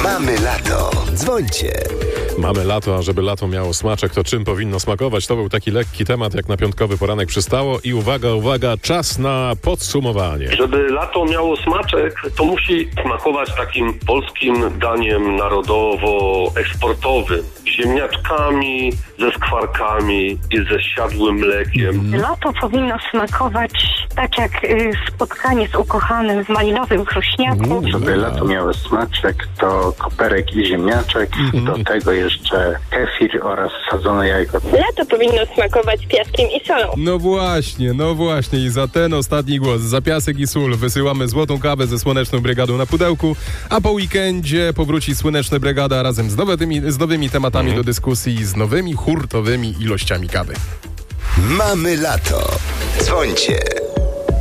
Mamy lato. Dzwońcie. Mamy lato, a żeby lato miało smaczek, to czym powinno smakować? To był taki lekki temat, jak na piątkowy poranek przystało. I uwaga, czas na podsumowanie. Żeby lato miało smaczek, to musi smakować takim polskim daniem narodowo-eksportowym. Ziemniaczkami, ze skwarkami i ze siadłym mlekiem. Lato powinno smakować tak jak spotkanie z ukochanym w malinowym kruśniaku. Żeby lato miało smaczek, to koperek i ziemniaczek, do tego jeszcze kefir oraz sadzone jajko. Lato powinno smakować piaskiem i solą. No właśnie i za ten ostatni głos, za piasek i sól wysyłamy złotą kawę ze Słoneczną Brygadą na pudełku, a po weekendzie powróci Słoneczna Brygada razem z nowymi tematami do dyskusji, z nowymi hurtowymi ilościami kawy. Mamy lato. Dzwońcie.